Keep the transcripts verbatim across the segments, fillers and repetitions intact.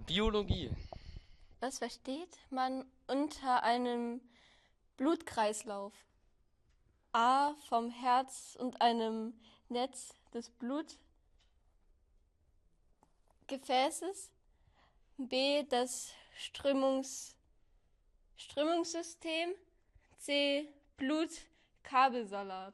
Biologie. Was versteht man unter einem Blutkreislauf? A. Vom Herz und einem Netz des Blutgefäßes. B. Das Strömungs Strömungssystem. C. Blutkabelsalat.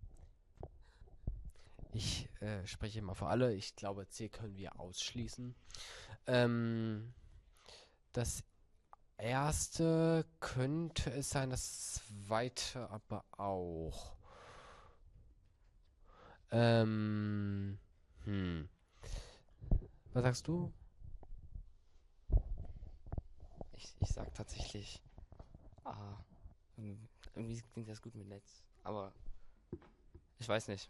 Ich äh, spreche mal für alle. Ich glaube, C können wir ausschließen. Ähm, das erste könnte es sein, das zweite aber auch. Ähm, hm. Was sagst du? Ich, ich sag tatsächlich A. Irgendwie irgendwie klingt das gut mit Netz. Aber ich weiß nicht.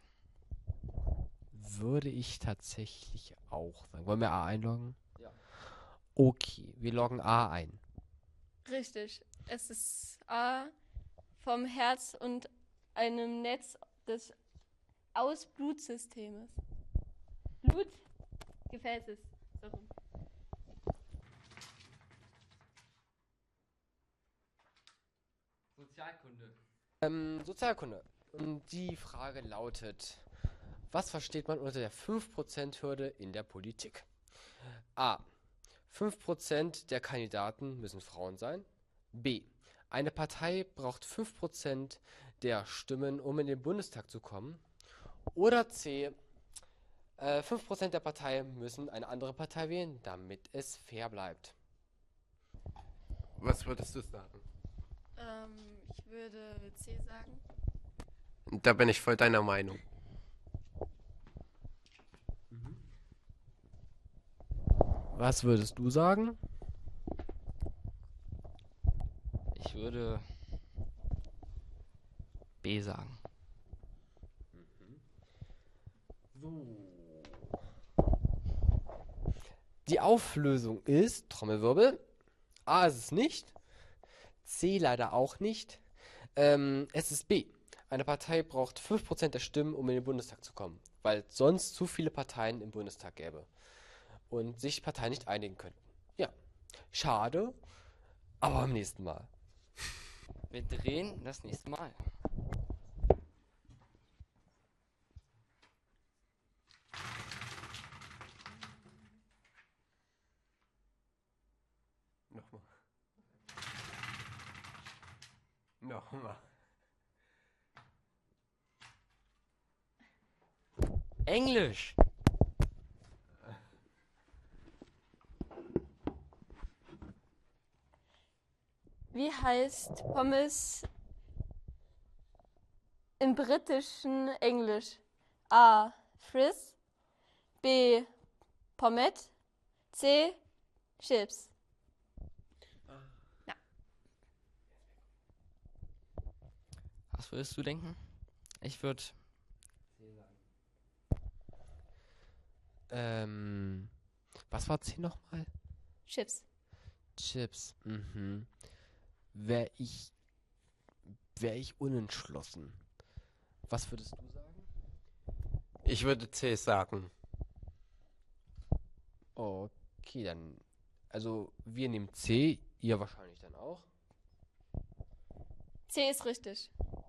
Würde ich tatsächlich auch sagen. Wollen wir A einloggen? Ja. Okay, wir loggen A ein. Richtig. Es ist A. Vom Herz und einem Netz des Ausblutsystems. Blutgefäßes. So rum. Sozialkunde. Ähm, Sozialkunde. Und die Frage lautet: Was versteht man unter der fünf Prozent Hürde in der Politik? A. fünf Prozent der Kandidaten müssen Frauen sein. B. Eine Partei braucht fünf Prozent der Stimmen, um in den Bundestag zu kommen. Oder C. Äh, fünf Prozent der Partei müssen eine andere Partei wählen, damit es fair bleibt. Was würdest du sagen? Ähm, ich würde C sagen. Da bin ich voll deiner Meinung. Was würdest du sagen? Ich würde B sagen. Die Auflösung ist, Trommelwirbel, A ist es nicht, C leider auch nicht, ähm, es ist B. Eine Partei braucht fünf Prozent der Stimmen, um in den Bundestag zu kommen, weil es sonst zu viele Parteien im Bundestag gäbe und sich Parteien nicht einigen könnten. Ja, schade, aber beim nächsten Mal. Wir drehen das nächste Mal. Nochmal. Nochmal. Englisch. Wie heißt Pommes im britischen Englisch? A. Frizz. B. Pommet. C. Chips. Was würdest du denken? Ich würde Ähm, was war C nochmal? Chips. Chips, mhm. Wäre ich, wäre ich unentschlossen. Was würdest du sagen? Ich würde C sagen. Okay, dann, also wir nehmen C, ihr wahrscheinlich dann auch. C ist richtig.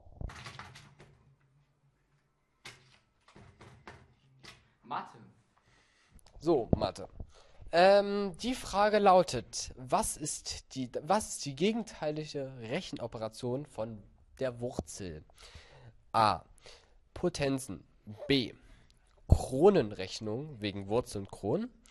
Mathe. So, Mathe. Ähm, die Frage lautet, was ist die, was ist die gegenteilige Rechenoperation von der Wurzel? A. Potenzen. B. Kronenrechnung wegen Wurzel und Kronen.